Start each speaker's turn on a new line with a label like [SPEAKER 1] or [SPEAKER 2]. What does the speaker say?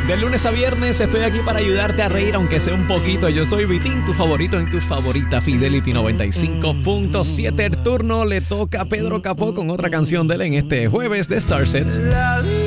[SPEAKER 1] De lunes a viernes estoy aquí para ayudarte a reír, aunque sea un poquito. Yo soy Vitín, tu favorito y tu favorita Fidelity 95.7. El turno le toca a Pedro Capó con otra canción de él en este jueves de Star Sets.